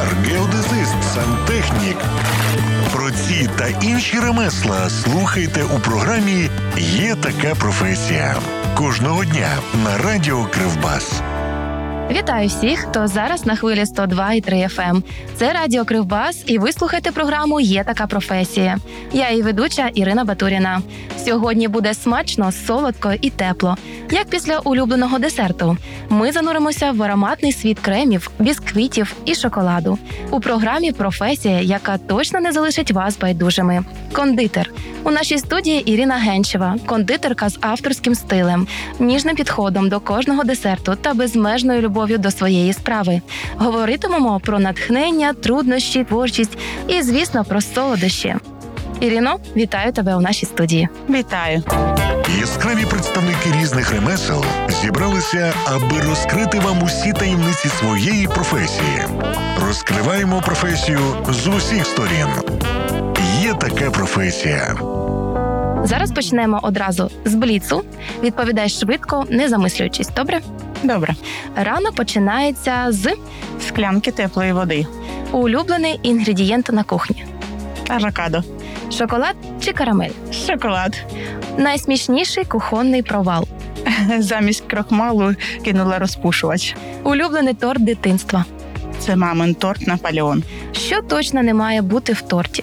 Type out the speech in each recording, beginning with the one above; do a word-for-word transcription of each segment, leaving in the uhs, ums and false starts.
інженер, геодезист, сантехнік. Про ці та інші ремесла слухайте у програмі «Є така професія». Кожного дня на радіо Кривбас. Вітаю всіх, хто зараз на хвилі сто два і три еф ем. Це радіо Кривбас, і ви слухаєте програму «Є така професія». Я її ведуча Ірина Батуріна. Сьогодні буде смачно, солодко і тепло, як після улюбленого десерту. Ми зануримося в ароматний світ кремів, бісквітів і шоколаду. У програмі «Професія», яка точно не залишить вас байдужими. Кондитер. У нашій студії Ірина Генчева, кондитерка з авторським стилем, ніжним підходом до кожного десерту та безмежною любов'ю до своєї справи. Говоритимемо про натхнення, труднощі, творчість і, звісно, про солодощі. Ірино, вітаю тебе у нашій студії. Вітаю. Яскраві представники різних ремесел зібралися, аби розкрити вам усі таємниці своєї професії. Розкриваємо професію з усіх сторін. Є така професія. Зараз почнемо одразу з бліцу. Відповідай швидко, не замислюючись. Добре? Добре. Ранок починається з Склянки теплої води. улюблений інгредієнт на кухні. Авокадо. Шоколад чи карамель? Шоколад. Найсмішніший кухонний провал. Замість крохмалу кинула розпушувач. Улюблений торт дитинства. Це мамин торт Наполеон. Що точно не має бути в торті?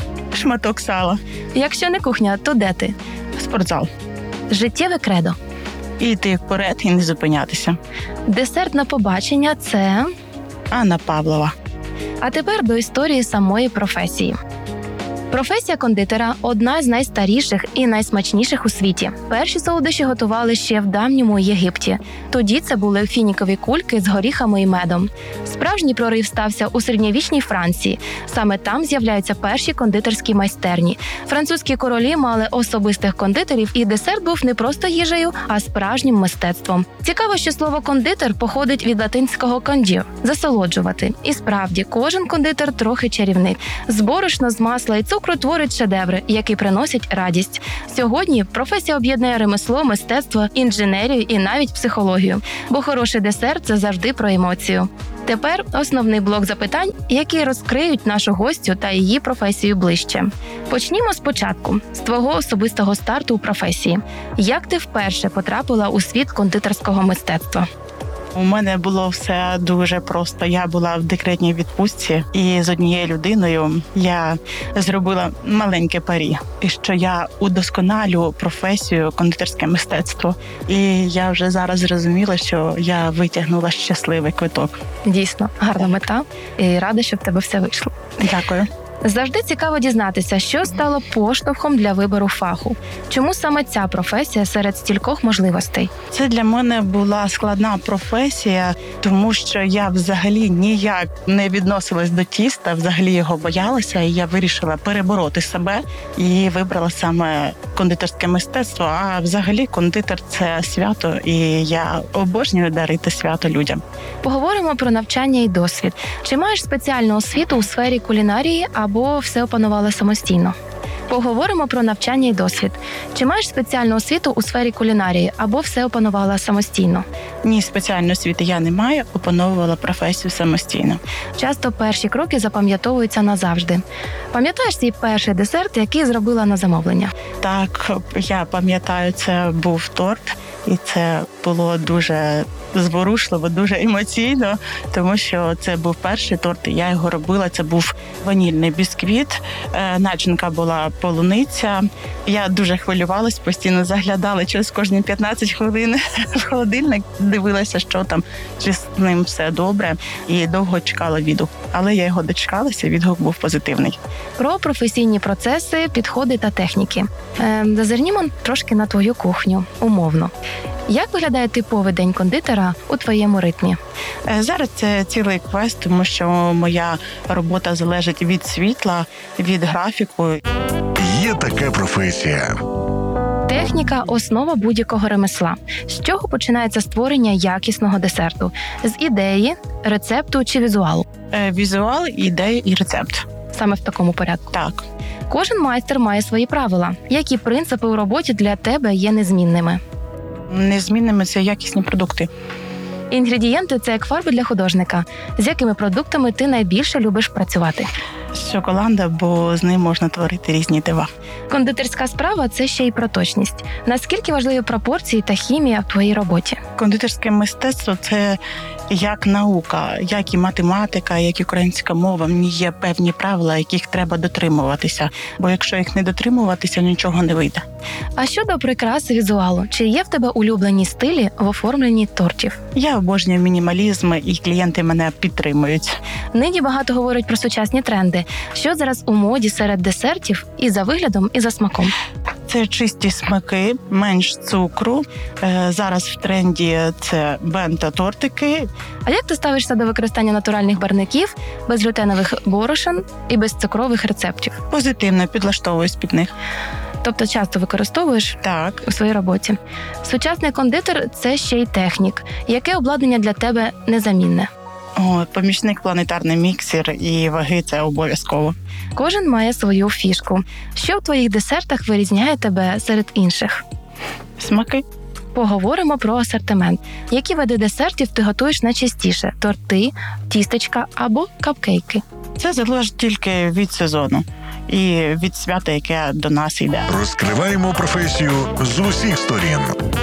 Шматок сала. Якщо не кухня, то де ти? Спортзал. Життєве кредо. І йти вперед і не зупинятися. Десерт на побачення – це… Анна Павлова. А тепер до історії самої професії. Професія кондитера – одна з найстаріших і найсмачніших у світі. Перші солодощі готували ще в давньому Єгипті. Тоді це були фінікові кульки з горіхами і медом. Справжній прорив стався у середньовічній Франції. Саме там з'являються перші кондитерські майстерні. Французькі королі мали особистих кондитерів, і десерт був не просто їжею, а справжнім мистецтвом. Цікаво, що слово «кондитер» походить від латинського «condir» – «засолоджувати». І справді, кожен кондитер трохи чарівник. З борошна, з масла і цукру творить шедеври, які приносять радість. Сьогодні професія об'єднує ремесло, мистецтво, інженерію і навіть психологію. Бо хороший десерт – це завжди про емоцію. Тепер основний блок запитань, які розкриють нашу гостю та її професію ближче. Почнімо спочатку, з твого особистого старту у професії. Як ти вперше потрапила у світ кондитерського мистецтва? У мене було все дуже просто. Я була в декретній відпустці, і з однією людиною я зробила маленьке парі, і що я удосконалю професію кондитерське мистецтво. І я вже зараз зрозуміла, що я витягнула щасливий квиток. Дійсно, гарна мета, і рада, що в тебе все вийшло. Дякую. Завжди цікаво дізнатися, що стало поштовхом для вибору фаху. Чому саме ця професія серед стількох можливостей? Це для мене була складна професія, тому що я взагалі ніяк не відносилась до тіста, взагалі його боялася, і я вирішила перебороти себе і вибрала саме кондитерське мистецтво. А взагалі кондитер – це свято, і я обожнюю дарити свято людям. Поговоримо про навчання і досвід. Чи маєш спеціальну освіту у сфері кулінарії або все опанувала самостійно? Поговоримо про навчання і досвід. Чи маєш спеціальну освіту у сфері кулінарії або все опанувала самостійно? Ні, спеціальної освіти я не маю, опановувала професію самостійно. Часто перші кроки запам'ятовуються назавжди. Пам'ятаєш свій перший десерт, який зробила на замовлення? Так, я пам'ятаю, це був торт, і це було дуже зворушливо, дуже емоційно, тому що це був перший торт, і я його робила. Це був ванільний бісквіт, начинка була полуниця. Я дуже хвилювалась, постійно заглядала через кожні п'ятнадцять хвилин в холодильник, дивилася, що там, чи з ним все добре, і довго чекала відгук. Але я його дочекалася, відгук був позитивний. Про професійні процеси, підходи та техніки. Е, зазирнімо трошки на твою кухню, умовно. Як виглядає типовий день кондитера у твоєму ритмі? Зараз це цілий квест, тому що моя робота залежить від світла, від графіку. Є така професія. Техніка – основа будь-якого ремесла. З чого починається створення якісного десерту? З ідеї, рецепту чи візуалу? Візуал, ідея і рецепт. Саме в такому порядку? Так. Кожен майстер має свої правила. Які принципи у роботі для тебе є незмінними? Незмінними – це якісні продукти. Інгредієнти – це як фарби для художника. З якими продуктами ти найбільше любиш працювати? Шоколада, бо з ним можна творити різні дива. Кондитерська справа – це ще й про точність. Наскільки важливі пропорції та хімія в твоїй роботі? Кондитерське мистецтво – це як наука, як і математика, як і українська мова. В ній є певні правила, яких треба дотримуватися. Бо якщо їх не дотримуватися, нічого не вийде. А щодо прикраси візуалу, чи є в тебе улюблені стилі в оформленні тортів? Я обожнюю мінімалізм, і клієнти мене підтримують. Нині багато говорять про сучасні тренди. Що зараз у моді серед десертів і за виглядом, і за смаком? Це чисті смаки, менш цукру. Зараз в тренді це бента-тортики. А як ти ставишся до використання натуральних барвників, безглютенових борошен і безцукрових рецептів? Позитивно підлаштовуюсь під них. Тобто часто використовуєш Так. у своїй роботі. Сучасний кондитер – це ще й технік. Яке обладнання для тебе незамінне? О, помічник, планетарний міксер і ваги – це обов'язково. Кожен має свою фішку. Що в твоїх десертах вирізняє тебе серед інших? Смаки. Поговоримо про асортимент. Які види десертів ти готуєш найчастіше? Торти, тістечка або капкейки? Це залежить тільки від сезону і від свята, яке до нас йде. Розкриваємо професію з усіх сторін.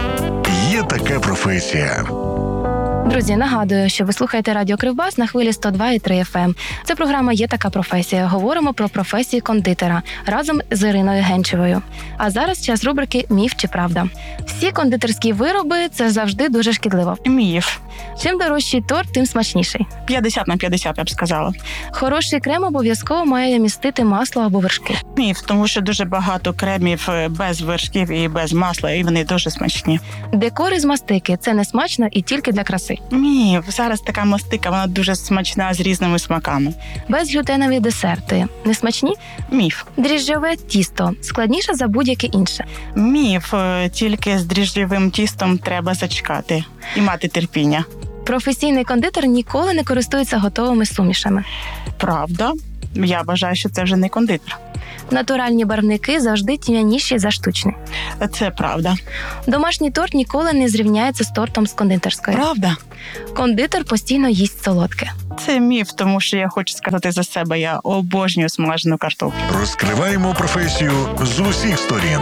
Є така професія. Друзі, нагадую, що ви слухаєте Радіо Кривбас на хвилі сто два і три еф ем. Це програма «Є така професія». Говоримо про професію кондитера разом з Іриною Генчевою. А зараз час рубрики «Міф чи правда». Всі кондитерські вироби – це завжди дуже шкідливо. Міф. Чим дорожчий торт, тим смачніший. п'ятдесят на п'ятдесят, я б сказала. Хороший крем обов'язково має містити масло або вершки. Міф, тому що дуже багато кремів без вершків і без масла, і вони дуже смачні. Декор із мастики – це не смачно і тільки для краси. Міф. Зараз така мастика, вона дуже смачна з різними смаками. Безглютенові десерти – не смачні? Міф. Дріжджове тісто – складніше за будь-яке інше. Міф. Тільки з дріжджовим тістом треба зачекати і мати терпіння. Професійний кондитер ніколи не користується готовими сумішами. Правда. Я вважаю, що це вже не кондитер. Натуральні барвники завжди тьмяніші за штучні. Це правда. Домашній торт ніколи не зрівняється з тортом з кондитерської. Правда. Кондитер постійно їсть солодке. Це міф, тому що я хочу сказати за себе, я обожнюю смажену картоплю. Розкриваємо професію з усіх сторін.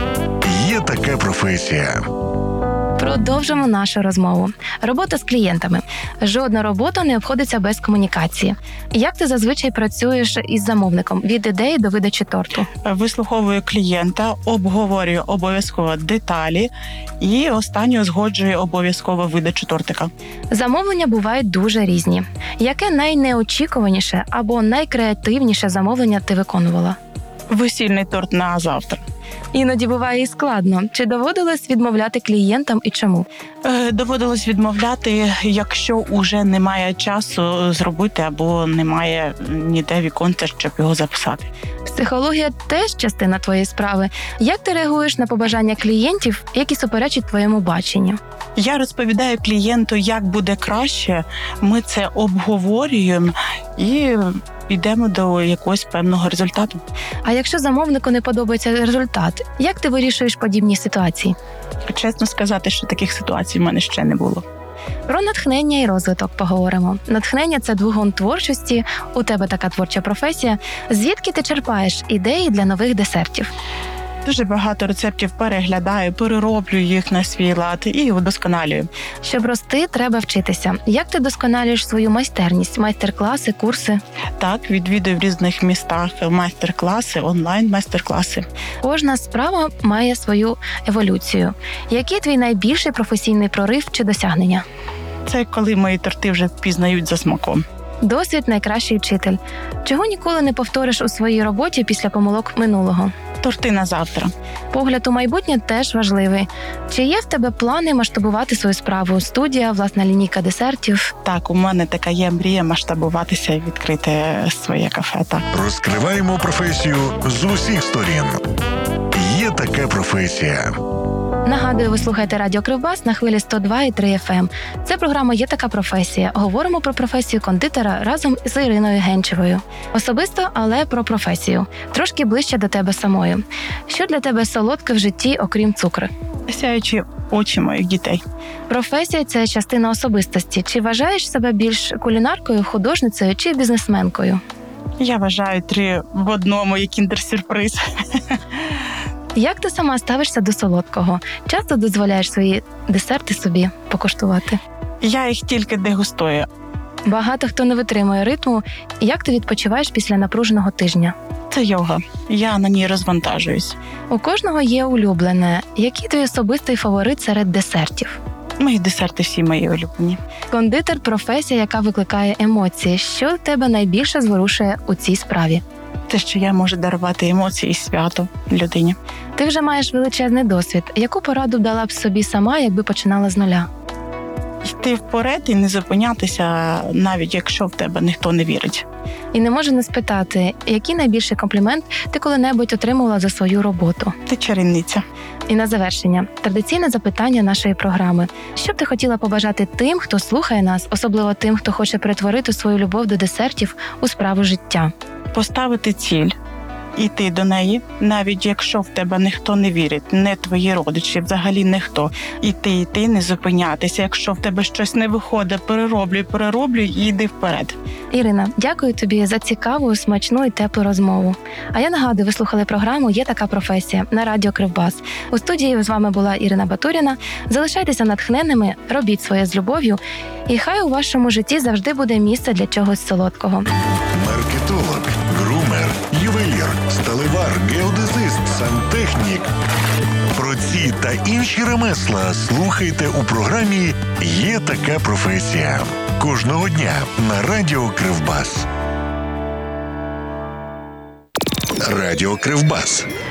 Є така професія. Продовжимо нашу розмову. Робота з клієнтами. Жодна робота не обходиться без комунікації. Як ти зазвичай працюєш із замовником від ідеї до видачі торту? Вислуховую клієнта, обговорюю обов'язково деталі і останньо узгоджую обов'язково видачу тортика. Замовлення бувають дуже різні. Яке найнеочікуваніше або найкреативніше замовлення ти виконувала? Весільний торт на завтра. Іноді буває і складно. Чи доводилось відмовляти клієнтам і чому? Е, доводилось відмовляти, якщо уже немає часу зробити або немає ніде віконця, щоб його записати. Психологія теж частина твоєї справи. Як ти реагуєш на побажання клієнтів, які суперечать твоєму баченню? Я розповідаю клієнту, як буде краще, ми це обговорюємо і йдемо до якогось певного результату. А якщо замовнику не подобається результат, як ти вирішуєш подібні ситуації? Чесно сказати, що таких ситуацій в мене ще не було. Про натхнення і розвиток поговоримо. Натхнення – це двигун творчості, у тебе така творча професія. Звідки ти черпаєш ідеї для нових десертів? Дуже багато рецептів переглядаю, перероблю їх на свій лад і удосконалюю. Щоб рости, треба вчитися. Як ти досконалюєш свою майстерність? Майстер-класи, курси? Так, відвідую в різних містах майстер-класи, онлайн-майстер-класи. Кожна справа має свою еволюцію. Який твій найбільший професійний прорив чи досягнення? Це коли мої торти вже впізнають за смаком. Досвід – найкращий вчитель. Чого ніколи не повториш у своїй роботі після помилок минулого? Торти на завтра. Погляд у майбутнє теж важливий. Чи є в тебе плани масштабувати свою справу? Студія, власна лінійка десертів? Так, у мене така є мрія масштабуватися і відкрити своє кафе. Так. Розкриваємо професію з усіх сторін. Є така професія. Нагадую, ви слухаєте Радіо Кривбас на хвилі сто два і три еф ем. Це програма «Є така професія». Говоримо про професію кондитера разом з Іриною Генчевою. Особисто, але про професію. Трошки ближче до тебе самої. Що для тебе солодке в житті, окрім цукру? Сяючі очі моїх дітей. Професія – це частина особистості. Чи вважаєш себе більш кулінаркою, художницею чи бізнесменкою? Я вважаю три в одному, як кіндер-сюрприз. Як ти сама ставишся до солодкого? Часто дозволяєш свої десерти собі покуштувати? Я їх тільки дегустую. Багато хто не витримує ритму. Як ти відпочиваєш після напруженого тижня? Це йога. Я на ній розвантажуюсь. У кожного є улюблене. Який твій особистий фаворит серед десертів? Мої десерти всі мої улюблені. Кондитер – професія, яка викликає емоції. Що тебе найбільше зворушує у цій справі? Те, що я можу дарувати емоції і свято людині. Ти вже маєш величезний досвід. Яку пораду дала б собі сама, якби починала з нуля? Йти вперед і не зупинятися, навіть якщо в тебе ніхто не вірить. І не можу не спитати, який найбільший комплімент ти коли-небудь отримувала за свою роботу? Ти чарівниця. І на завершення – традиційне запитання нашої програми. Що б ти хотіла побажати тим, хто слухає нас, особливо тим, хто хоче перетворити свою любов до десертів у справу життя? Поставити ціль, іти до неї, навіть якщо в тебе ніхто не вірить, не твої родичі, взагалі ніхто. Іти, іти, не зупинятися. Якщо в тебе щось не виходить, перероблюй, перероблюй і йди вперед. Ірина, дякую тобі за цікаву, смачну і теплу розмову. А я нагадую, ви слухали програму «Є така професія» на Радіо Кривбас. У студії з вами була Ірина Батуріна. Залишайтеся натхненними, робіть своє з любов'ю, і хай у вашому житті завжди буде місце для чогось солодкого. Маркетолог, грумер, ювелір, сталевар, геодезист, сантехнік. Про ці та інші ремесла слухайте у програмі «Є така професія» кожного дня на Радіо Кривбас. Радіо Кривбас.